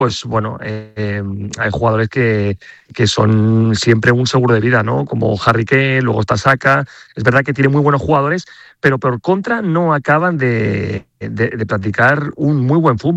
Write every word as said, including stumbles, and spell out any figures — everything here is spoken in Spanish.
pues bueno, eh, hay jugadores que, que son siempre un seguro de vida, ¿no? Como Harry Kane, luego está Saka. Es verdad que tiene muy buenos jugadores, pero por contra no acaban de, de, de practicar un muy buen fútbol.